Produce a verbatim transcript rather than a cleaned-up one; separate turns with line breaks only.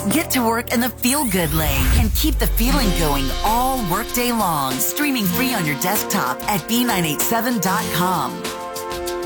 Get to work in the feel-good lane and keep the feeling going all workday long. Streaming free on your desktop at B nine eight seven dot com.